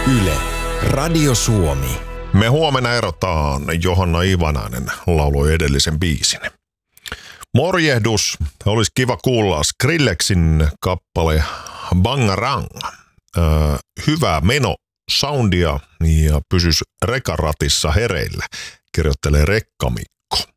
Yle, Radio Suomi. Me huomenna erotaan. Johanna Ivanainen lauloi edellisen biisin. Morjehdus. Olisi kiva kuulla Skrillexin kappale Bangaranga. Hyvää soundia ja pysys rekaratissa hereillä, kirjoittelee Rekka Mikko.